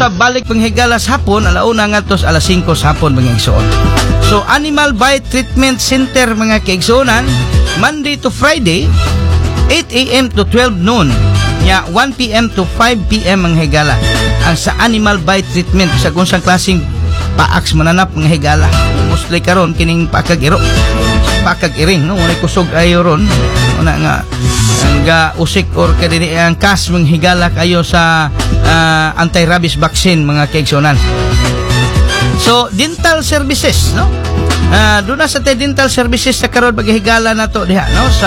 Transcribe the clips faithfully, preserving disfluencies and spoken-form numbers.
usab balik panghigala sa hapon alauna ngadto alas singko sa hapon mga igsoon. So Animal Bite Treatment Center mga kaigsuonan, Monday to Friday eight a.m. to twelve noon, nya one p.m. to five p.m. mga higala. Ang sa Animal Bite Treatment sa kung sang klaseng paaks mananap mga higala, mostly karon kining pakag-iro, pakag-iring no, wala kusog ayo ron una nga nga usik or kadini ang kas mga higala kayo sa uh, anti-rabies vaccine mga kaigsuonan. So dental services no, uh, doon na sa dental services sa karon paghigala nato diha no sa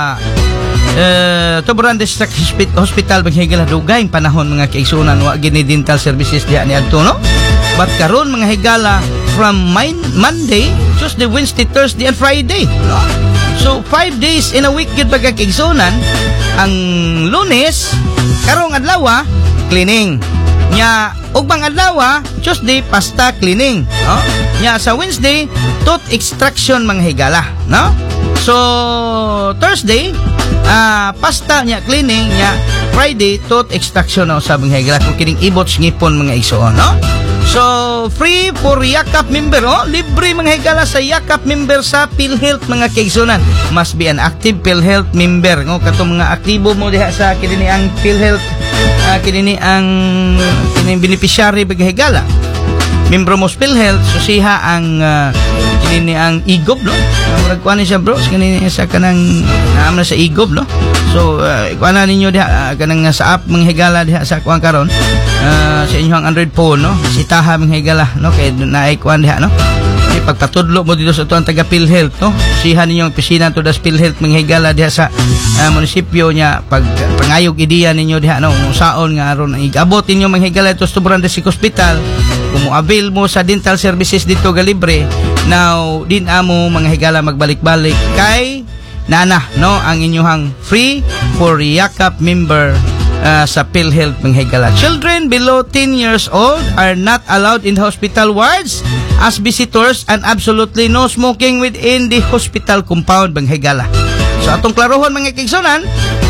Uh, Tuburan District Hospital maghigala dugay panahon mga kaigsuonan wa gini dental services diha ni adto no. But karon mga higala from Monday, Tuesday, Wednesday, Thursday and Friday. So five days in a week gid mga kaigsuonan. Ang Lunes karong adlaw cleaning. Nya ug bang adlaw Tuesday pasta cleaning, no? Nya sa Wednesday tooth extraction mga higala, no? So Thursday uh, pasta nya cleaning, nya Friday tooth extraction no sa mga higala kung kining ibots ngipon mga igsoon, no? So free for Yakap member, oh, libre mga higala sa Yakap member sa PhilHealth mga kaigsuonan. Must be an active PhilHealth member, no? Kato mga aktibo mo diha sa kini ang PhilHealth, uh, kini ang kini beneficiary mga higala. Membro mo sa PhilHealth, so siya ang uh, kini ang I G O B, no? Murag kuan ni siya bro, kini sa kanang naam na sa I G O B, no? So uh, kuan na ninyo diha uh, kanang sa app mga higala diha sa kuan karon. Uh, sa inyong Android phone, no? Sitaha mga higala, no? Kay naay kuan diha, no? Kay pagpatudlo mo dito sa tuang taga PhilHealth, no? Siha ninyong opisina to das PhilHealth mga higala diha sa uh, munisipyo niya pag pangayog ideya ninyo diha, no? Saon nga aron igabot ninyo mga higala ito sa Tuburan District Hospital. Kung mo-avail mo sa dental services dito ga libre, now din amo mga higala magbalik-balik kay nana, no? Ang inyong free for Yakap member uh, sa PhilHealth mga higala. Children below ten years old are not allowed in the hospital wards as visitors and absolutely no smoking within the hospital compound mga higala. So atong klarohon mga kaigsuonan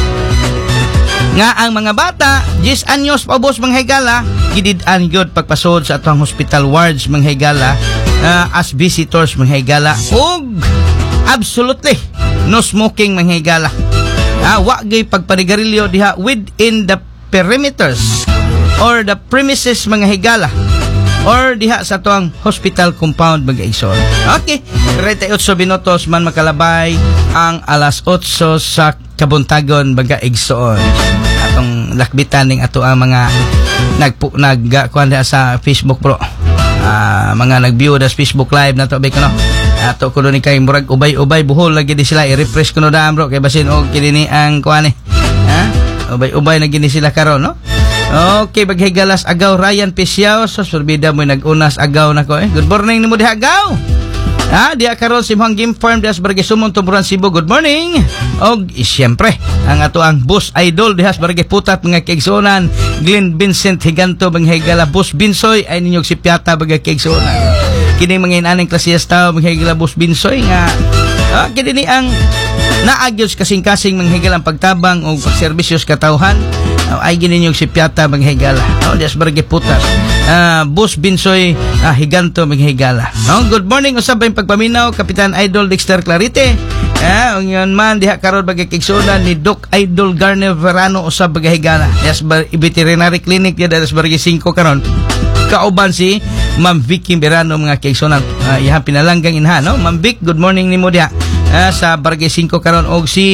nga ang mga bata ten anyos paubos mga higala gidid-an gyud pagpasod sa atong hospital wards mga higala uh, as visitors mga higala ug absolutely no smoking mga higala. Ah, wa gyud pagpanigarilyo diha within the perimeters or the premises mga higala or diha sa atong hospital compound mga igsoon. Okay, thirty-eight minutos man makalabay ang alas eight sa kabuntagon mga igsoon. Atong lakbitan ning ato ang mga nagpu nag kuan sa Facebook bro. Ah, mga nag-view das Facebook live na to ba kuno. Ato kuno ni kay murag ubay-ubay buhol lagi di sila i-refresh kuno daan bro kay basin og kini ni ang kuan eh. Ha? Ubay-ubay na gini sila karon no. Okay, baghigalas agaw Ryan Pisiao so surbida mo nag-unas agaw nako eh. Good morning nimo diha agaw. Ah, diha karon si Muhang Game Farm diha sa Barangay Sumon, Tuburan, Cebu. Good morning. Og siyempre ang ato ang boss idol diha sa Barangay Putat mga kaigsuonan, Glenn Vincent Higanto mga higala. Boss Binsoy ay ninyog si Piata mga kaigsuonan. Kini mga inaning klasiyas tao mga higala Boss Binsoy nga ah, kini ni ang naagyos kasing-kasing mga higalang pagtabang o pagserbisyos katawhan. Uh, ay gininyog si Piata mga higala. No, dias Barangay Putas. Uh, Boss Binsoy uh, Higanto mga higala. No, good morning usab ang pagpaminaw Kapitan Idol Dexter Clarite. Ah, uh, yon man diha karon bagay kigsunan ni Doc Idol Garner Verano usab mga higala. Dias veterinary clinic diha dias Barangay five karon. Kauban si Ma'am Vicky Verano mga kigsunan. Uh, ihang pinalanggang inha, no? Ma'am Vic, good morning nimo diha. Uh, sa Barangay five karon og si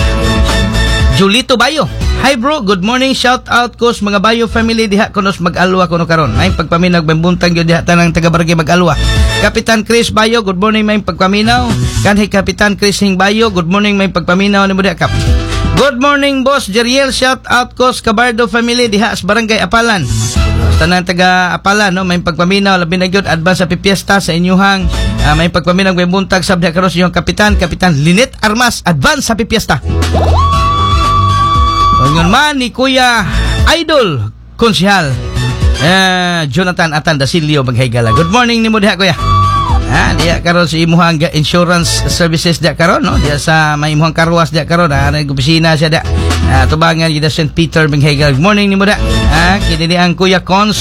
Julito Bayo. Hi bro, good morning. Shout out ko sa mga Bayo family diha kunos mag-alwa kuno karon. May pagpaminaw bembuntang gyud diha tanang taga Barangay mag-alwa. Kapitan Chris Bayo, good morning may pagpaminaw. Kanhi Kapitan Chris Hing Bayo, good morning may pagpaminaw nimo diha kap. Good morning Boss Jeriel, shout out ko sa Cabardo family diha sa Barangay Apalan. Tanang taga Apalan no, may pagpaminaw labi na gyud advance sa pipiesta sa inyuhang uh, may pagpaminaw bembuntag sa diha karon sa inyong kapitan, Kapitan Linet Armas, advance sa pipiesta. Ngayon man ni Kuya Idol Konsehal uh, Jonathan Atan Dasilio maghigala. Good morning nimo diha kuya. Ah, diha karon si imuhang insurance services diha karon no. Diha sa may imuhang karwas diha karon na ah, opisina siya diha. Ah, tubangan gid Saint Peter maghigala. Good morning nimo diha. Ah, kini di ang Kuya Cons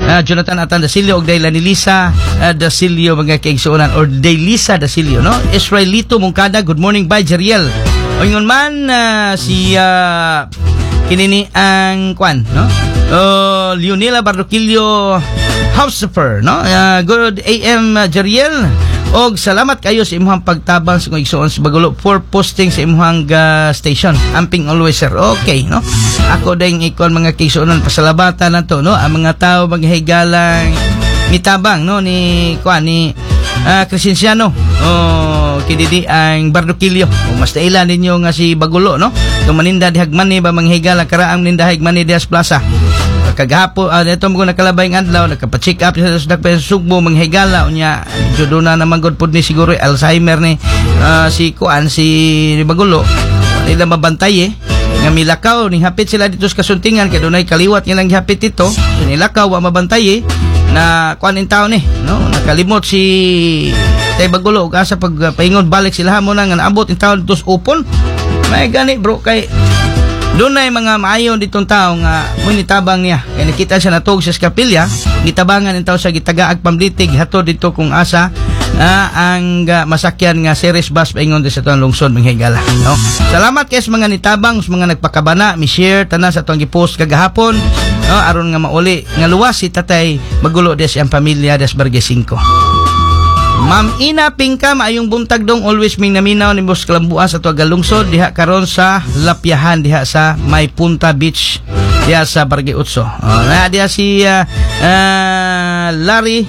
uh, Jonathan Atan Dasilio og Dayla ni Lisa uh, Dasilio mga kaigsuonan, or Daylisa Dasilio, no? Israelito Mungkada, good morning by Jeriel. O yun man uh, si uh, kinini ang kwan, no? Uh, Leonela Barroquillo Houseper, no? Uh, good A M uh, Jeriel. Og salamat kayo sa imuhang pagtabang sa igsoon sa Bagulo for posting sa imuhang uh, station. Amping always, sir. Okay, no? Ako ding ikon mga kaigsuonan, pasalabatan na to, no? Ang mga tao maghigalang mitabang, no? Ni kwan ni uh, Crescenciano. Oh, kididi ang Bardoquillo. O mas nailan ninyo nga si Bagulo, no? Kung maninda dihagman ni ba manghigala karaang maninda higman ni Diaz Plaza. Kagapo, uh, ito mo nakalabay ng adlaw, nagpa-check up sa Sudak pa sa Sugbo, manghigala, unya, judo na naman good po ni siguro, Alzheimer ni uh, si Kuan, si Bagulo. Nila mabantay eh. Nga milakaw, ni hapit sila dito sa kasuntingan, kaya doon ay kaliwat nilang hapit ito. So nilakaw, wa mabantay eh. Na Kuan in town eh, no? Nakalimot si Tay Bagulo, asa pag uh, paingon, balik sila mo na nga naabot in town, dos upon. May gani bro, kay doon na yung mga maayon ditong tao nga munitabang niya. Kaya nakita siya natog sa Skapilya, gitabangan ng tao sa gitagaag pamlitig, hato dito kung asa uh, ang uh, masakyan nga series bus paingon sa itong lungsod mga higala. No? Salamat kay sa mga nitabang, sa mga nagpakabana, mi-share, tanan sa itong gipost kagahapon, no? Aron nga mauli, nga luwas si Tatay Bagulo des ang pamilya des Barangay five. Ma'am Ina Pingka, maayong buntag dong, always ming naminaw ni Boss Kalambuan sa tuwaga lungsod, diha karon sa Lapyahan, diha sa May Punta Beach, diha sa Barangay Utso. Oh, na diha si uh, uh, Larry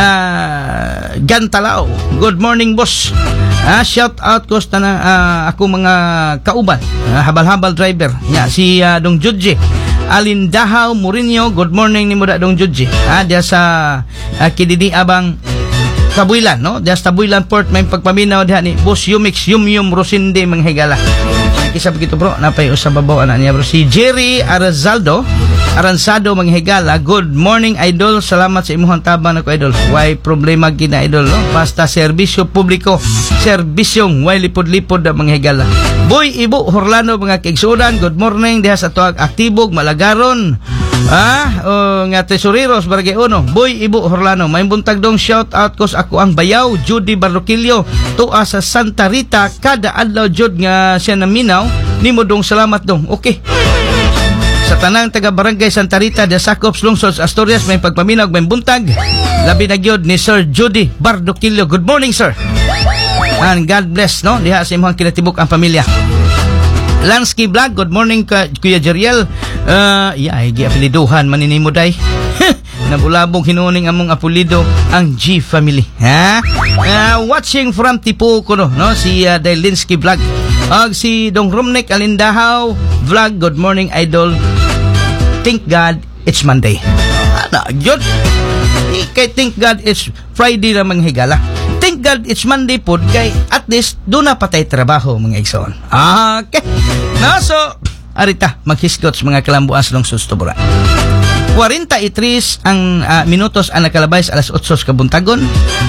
uh, Gantalao. Good morning, boss. Uh, shout out ko sa na uh, ako mga kauban, uh, habal-habal driver. Nya si uh, Dong Judge Alindahaw Mourinho, good morning ni Muda Dong Judge. Ah, diha sa uh, Kididi Abang Tabuilan, no? Dias Tabuilan Port, may pagpaminaw diha ni Boss Yumix Yum Yum Rosinde manghigala. Kisa begitu bro, napay usa babaw ana niya bro. Si Jerry Arazaldo Aransado manghigala. Good morning idol, salamat sa imuhang tabang nako idol. Why problema gina idol, no? Basta serbisyo publiko, serbisyong way lipod-lipod na manghigala. Boy Ibo Horlano mga kaigsudan, good morning diha sa tuwag aktibog Malagaron. Ah, oh, nga tesoriros Barangay Uno. Boy Ibo Horlano, may buntag dong shout out ko sa ako ang bayaw Judy Barroquillo tuwa sa Santa Rita, kada adlaw jud nga siya naminaw, nimo dong salamat dong. Okay. Sa tanang taga Barangay Santa Rita de Sacops Lungsod Asturias, may pagpaminaw may buntag. Labi na gyud ni Sir Judy Barroquillo. Good morning sir. And God bless, no? Diha sa imong kinatibuk ang pamilya. Lansky Vlog, good morning ka, Kuya Jeriel. Uh, yeah, ay gi-apeliduhan maninimo day. Nabulabog hinuning among apulido ang G family. Ha? Uh, watching from Tipuco, no, no? Si uh, Daylinsky Vlog. Ag si Dong Rumnik Alindahaw Vlog, good morning idol. Thank God it's Monday. Ano, yun? Kay thank God it's Friday na manghigala. Thank God it's Monday po, kay at least doon na patay trabaho mga igsoon. Okay. No, so, arita, maghisgot sa mga kalambuan sa lungsod Tuburan. forty-three ang uh, minutos ang nakalabay sa alas eight kabuntagon.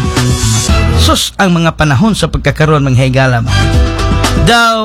Sus, ang mga panahon sa pagkakaroon mga higala daw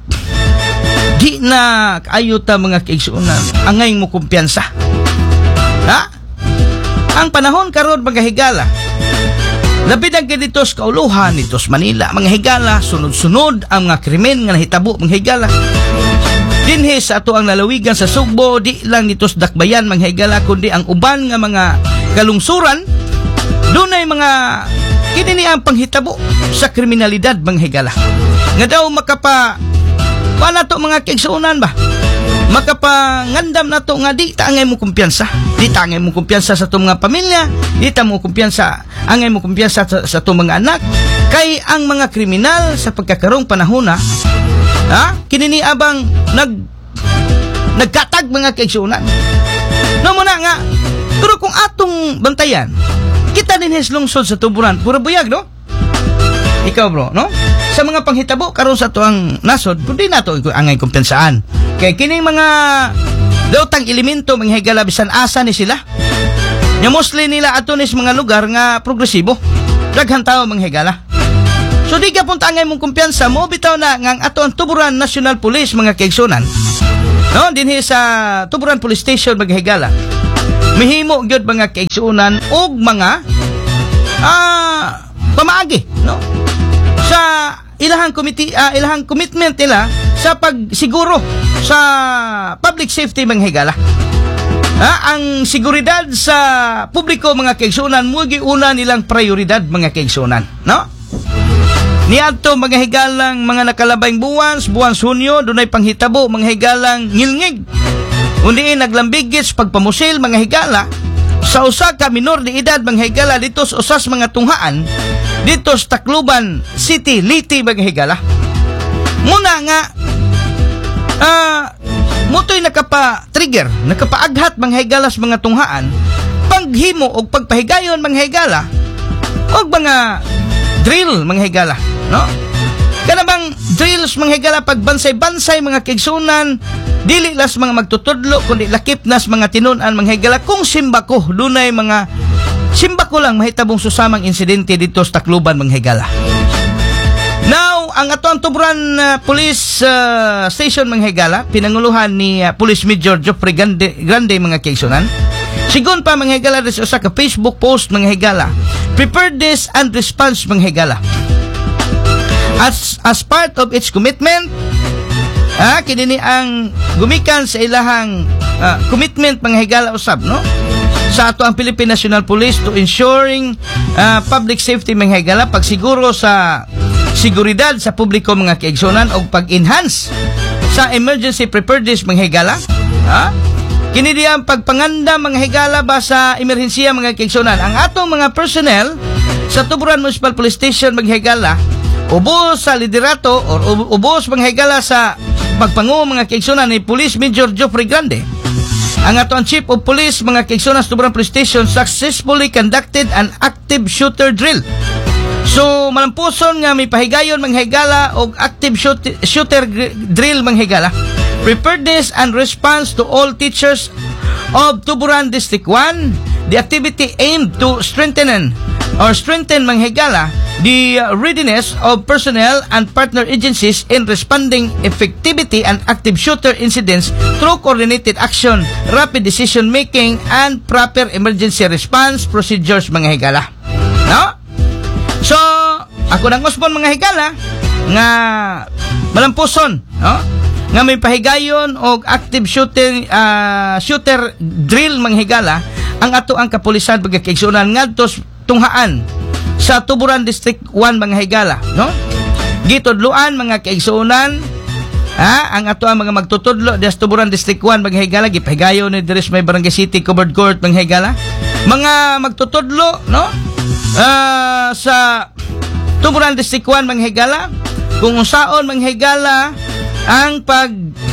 di na kaayuta mga kaigsuunan angay mo kumpiyansa. Ha? Ang panahon karon mga higala, labid ang kanitos kauluhan nitos Manila mga higala, sunod-sunod ang mga krimen nga nahitabo mga higala. Dinhi sa ato ang lalawigan sa Sugbo, di lang nitos dakbayan mga higala, kundi ang uban nga mga kalungsuran, dunay mga kinini ang panghitabo sa kriminalidad mga higala. Nga daw makapa paano to mga kaigsuunan ba? Makapangandam na to nga di taangay mo kumpiyansa. Di taangay mo kumpiyansa sa itong mga pamilya, di ta mo kumpiyansa, angay mo kumpiyansa sa, sa itong mga anak. Kay ang mga kriminal sa pagkakarong panahon na, ha? Kinini abang nag nagkatag mga kaigsuunan. No mo na nga, pero kung atong bantayan, kita din lungsod sa Tuburan, pura buyag, no? Ikaw bro, no? Sa mga panghitabo karon sa to ang nasod, kundi nato angay kumpensaan. Kay kining mga daotang elemento mga higala bisan asa ni sila. Nya mostly nila ato ni mga lugar nga progresibo. Daghan tawo mga higala. So di ka punta angay mong kumpiyansa mo bitaw na ngang ato ang Tuburan National Police mga kaigsunan. No, dinhi sa Tuburan Police Station mga higala. mihimo gyud mga kaigsuonan og mga ah pamaagi, no, sa ilahang committee, uh, ilahang commitment nila sa pagsiguro sa public safety mga higala. Ah, ang seguridad sa publiko mga kaigsuonan mo giuna nilang prioridad mga kaigsuonan, no? Niadto mga higalang mga nakalabayng buwan, buwan Hunyo, dunay panghitabo mga higalang ngilngig. Undi naglambigis pagpamusil mga higala sa usa ka minor de edad mga higala dito sa usas mga tunghaan dito sa Tacloban City, Liti mga higala. Muna nga ah uh, mutoy nakapa-trigger, nakapa-aghat mga higala sa mga tunghaan panghimo og pagpahigayon mga higala og mga drill mga higala, no? Kanabang drills mga higala pagbansay-bansay mga kaigsuonan dili las mga magtutudlo kundi lakip nas mga tinun-an mga higala kung simbako dunay mga simbako lang mahitabong susamang insidente dito sa Tacloban mga higala. Now, ang ato ang tuburan uh, police uh, station mga higala, pinanguluhan ni uh, Police Major Geoffrey Grande, Grande mga kaigsuonan. Sigon pa mga higala sa usa ka Facebook post mga higala, preparedness and response mga higala. As as part of its commitment, ah, kinini ang gumikan sa ilahang uh, commitment mga higala usab, no? Sa ato ang Philippine National Police to ensuring uh, public safety mga higala, pagsiguro sa seguridad sa publiko mga kaigsuonan o pag-enhance sa emergency preparedness mga higala. Ha? Kini diyan pagpanganda mga higala ba sa emerhensiya mga kaigsuonan. Ang atong mga personnel sa Tuburan Municipal Police Station mga higala, ubos sa liderato o ubos mga higala sa pagpangu mga kaigsuonan ni Police Major Geoffrey Grande. Ang ato ang Chief of Police mga kaigsuonan sa Tuburan Police Station successfully conducted an active shooter drill. So, malampuson nga may pahigayon mga higala o active shooter, shooter drill mga higala. Preparedness and response to all teachers of Tuburan District one. The activity aimed to strengthen or strengthen mga higala the readiness of personnel and partner agencies in responding effectivity and active shooter incidents through coordinated action, rapid decision making, and proper emergency response procedures mga higala. No? So, ako nang usbon mga higala nga malampuson, no? Nga may pahigayon og active shooter uh, shooter drill mga higala ang ato ang kapulisan mga kaigsuonan ngadto tunghaan sa Tuburan District one mga higala, no? Gitudloan mga kaigsuonan, ha, ang ato ang mga magtutudlo sa Tuburan District one mga higala gipahigayon ni Dres may Barangay City Covered Court mga higala. Mga magtutudlo, no? Uh, sa Tuburan District one mga higala kung unsaon mga higala ang pag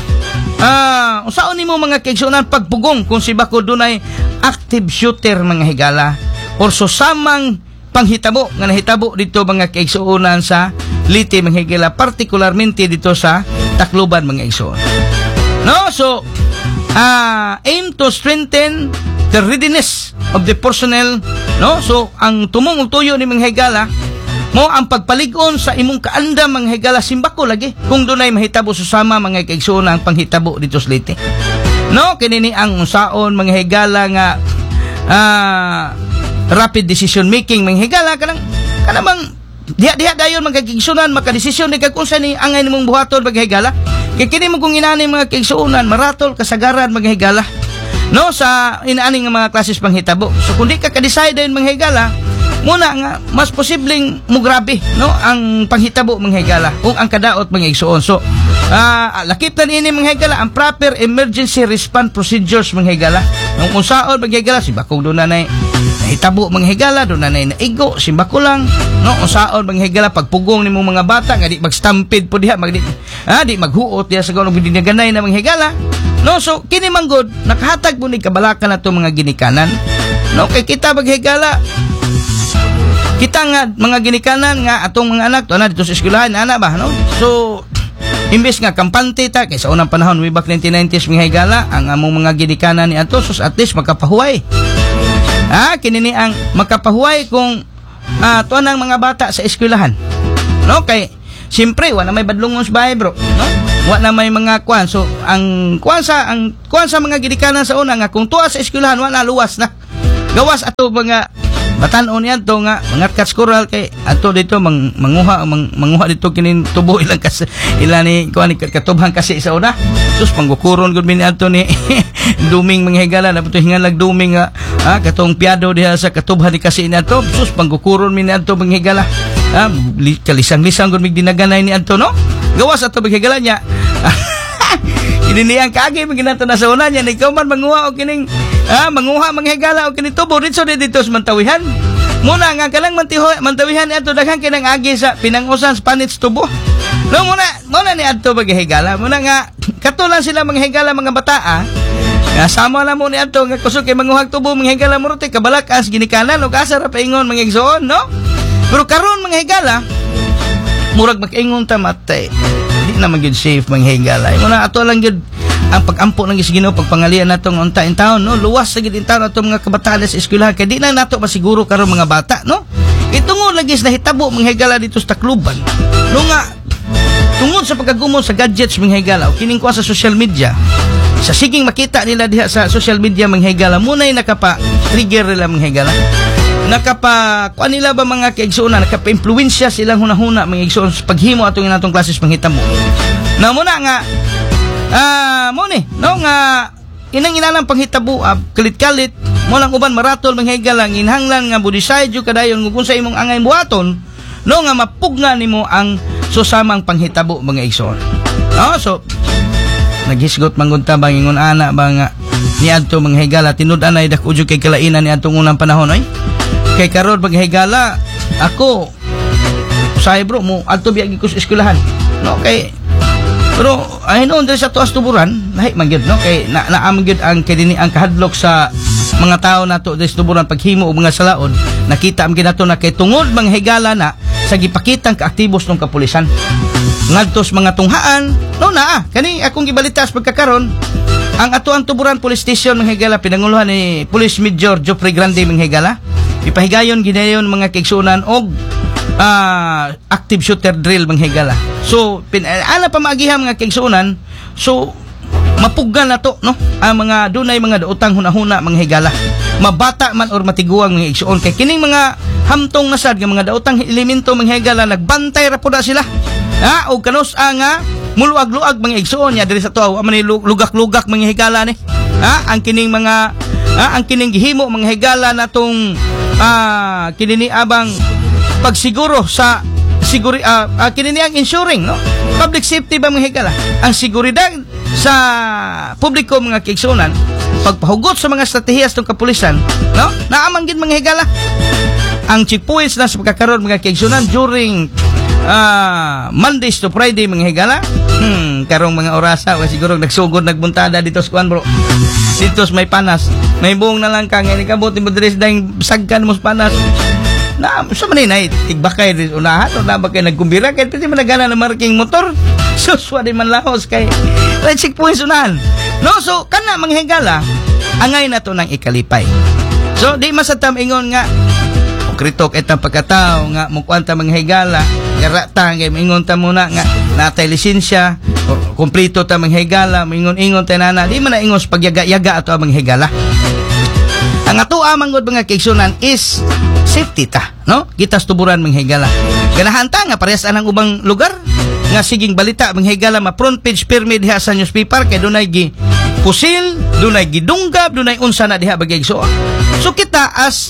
uh, unsaon nimo mga kaigsuonan pagpugong kung si bako dunay active shooter mga higala or susamang panghitabo nga nahitabo dito mga kaigsuonan sa Liti mga higala, partikularmente dito sa Tacloban mga igsoon. No, so uh, aim to strengthen the readiness of the personnel, no? So ang tumong tuyo ni mga higala mo ang pagpaligon sa imong kaanda mga higala simbako lagi kung dunay mahitabo susama mga kaigsuon ang panghitabo dito sa Liti. No, kinini ang unsaon mga higala nga uh, rapid decision making mga higala kanang kanang diha-diha dayon mga kaigsuonan makadesisyon ni kag unsa ni angay nimong buhaton mga higala. Kay kini mo kung inani mga kaigsuonan maratol kasagaran mga higala, no, sa inaani nga mga klases panghitabo. So kung di ka ka-decide mga higala, muna nga mas posibleng mugrabe, no, ang panghitabo mga higala kung ang kadaot mga igsuon. So uh, lakip na ini mga higala ang proper emergency response procedures mga higala. Nung unsaon mga higala si bakong do na nay hitabo mga higala, do na nay naigo simbako lang, no, unsaon mga higala pagpugong nimo mga bata nga di magstampede po diha, magdi ah, di maghuot diha sa ganung ginaganay na mga higala. No, so kini manggod nakahatag mo ni kabalakan nato mga ginikanan. No, kay kita mga higala kita nga mga ginikanan nga atong mga anak to na dito sa eskwelahan ana ba, no? So imbes nga kampante ta kay sa unang panahon way back nineteen nineties mga higala ang among mga ginikanan ni ato sus at least makapahuway. Ah, kini ni ang makapahuway kung uh, to nang mga bata sa eskwelahan. No, kay siyempre wala may badlongon sa bahay bro, no? wa na may mga kwan. So ang kwan sa ang kwan sa mga gidikanan sa una nga kung tuwa sa eskwelahan wala luwas na. Gawas ato mga batan-on yan to nga mga katskural kay ato dito mang, manguha mang, manguha dito kinin tubo ilang kas ilan ni kuan ni katubhan kasi sa una sus panggukuron gud min ato ni duming mga higala na puto hingan lag duming nga ah, katong piado diha sa katubhan ni kasi ni ato sus panggukuron min ato mga higala ah, li, kalisang-lisang gud mig dinaganay ni ato no gawas ato mga higala nya ininiang kagi maginato na sa una nya ikaw man manguha og kining ah, manguha mga higala og kining tubo dito dito sa mantawihan muna nga kanang mantiho mantawihan ato daghang kinang agi sa pinangusan Spanish tubo no muna muna ni ato mga higala muna nga katulang sila mga higala mga bataa nga sama na mo ni ato nga kusog kay manguhag tubo mga higala mo rote kabalakas ginikanan og asa ra paingon mga igsoon no pero karon mga higala murag mag-ingon ta matay di na magyud safe mga higala muna ato lang gyud ang pag-ampo ng Ginoo pagpangalian natong unta in town no luwas sa gid in town atong mga kabataan sa eskwelahan kay di na nato masiguro karon mga bata no itungod lagi na hitabo mga higala dito sa Tacloban no nga tungod sa pagkagumon sa gadgets mga higala o kining kuha sa social media sa siging makita nila diha sa social media mga higala munay nakapa trigger nila mga higala nakapa kuan nila ba mga kaigsuonan nakapa-impluwensya silang hunahuna mga igsuon sa paghimo atong inatong klases panghitabo na muna nga ah mo ni no nga inang inalang panghitabo uh, kalit-kalit mo lang uban maratol mga higala inhanglan nga budisay jud kadayon kung sa imong angay buhaton no nga mapugna nimo ang susamang panghitabo mga igsoon no so naghisgot mangunta bang ingon ana ba nga niadto mga higala tinud-an ay dako jud kay kalainan ni atong unang panahon oy kay karon mga higala ako say bro mo adto biagi ko sa eskwelahan no kay pero ay noon diri sa tuas tuburan lahi man gyud no kay na naam gyud ang kidini ang kahadlok sa mga tao nato diri sa tuburan paghimo og mga salaod nakita am ginato na kay tungod mga higala na sa gipakitang kaaktibos ng kapulisan ngadtos mga tunghaan no na ah, kani akong gibalitas pagkakaron ang ato ang tuburan police station mga higala pinanguluhan ni Police Major Joffrey Grande mga higala ipahigayon ginayon mga kaigsuonan og uh, active shooter drill mga higala so pin ana pa maagihan mga kaigsuonan so mapuggan na to no ang mga dunay mga daotang hunahuna mga higala mabata man or matiguang mga igsuon kay kining mga hamtong nasad nga mga daotang elemento mga higala nagbantay ra pud sila ha og kanus nga muluag-luag mga igsuon nya diri sa tuaw man lugak-lugak mga higala ni ha ang kining mga ha, ang kining gihimo mga higala natong ah kinini abang pagsiguro sa siguri uh, uh, kinini ang ensuring no public safety ba mga higala ang seguridad sa publiko mga kaigsuonan pagpahugot sa mga estratehiyas ng kapulisan no naamang gid mga higala ang checkpoints na sa pagkakaroon mga kaigsuonan during uh, Mondays to Friday mga higala hmm karong mga orasa wa siguro nagsugod nagbuntada dito sa kuan bro dito may panas may buong na lang kang ini kabot mo diri sa sagkan mo panas na sa man nay tigbakay din unahan o na ba kay nagkumbira kay pwede man nagana na marking motor suswa di man lahos kay right checkpoint unahan no so kana mga higala angay na to ng ikalipay so di masatam ingon nga kritok etang pagkatao nga mukwanta mga higala karata kay ingon ta muna nga natay lisensya o kompleto ta mga higala ingon-ingon ta nana di man na ingos pagyaga-yaga ato ang mga higala ang ato amang god mga kaigsuonan is safety ta no kita tuburan mga higala ganahan ta nga parehas anang ubang lugar nga siging balita mga higala ma front page pirmi diha sa newspaper kay dunay gi pusil dunay gidunggab dunay unsa na diha bagay igsuon so kita as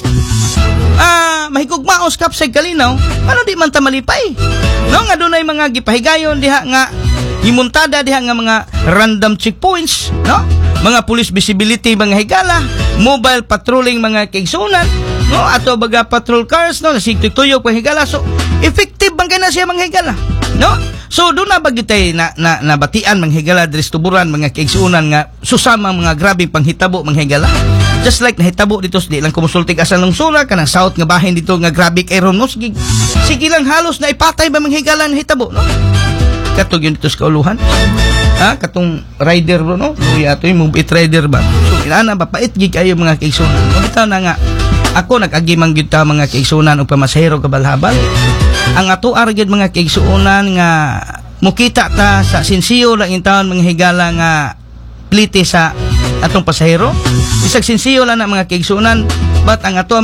ah mahigugmaos kapsay kalinaw ano di man ta malipay no nga dunay mga gipahigayon diha nga himuntada diha nga mga random checkpoints no mga police visibility mga higala mobile patrolling mga kaigsuonan no ato baga patrol cars no nasigtuyok mga higala so effective bang kana siya mga higala no so do na bagitay na, na nabatian mga higala diri sa tuburan mga kaigsuonan nga susamang mga grabeng panghitabo mga higala just like nahitabo dito di lang kumusultig asan ng sula kanang south nga bahin dito nga grabe kay ron no sige, sige lang halos na ipatay ba mga higala na hitabo no katong yun dito sa kauluhan ha katong rider bro no luya ato yung mobile rider ba so inana ba pait gig kayo mga kaigsuonan bitaw na nga ako nag-agi man gyud ta mga kaigsuonan og pamasahero kabalhabal ang ato argid mga kaigsuonan nga mukita ta sa sinsiyo lang in taon mga higala nga plite sa atong pasahero. Isag sinsiyo lang na mga kaigsunan, but ang ato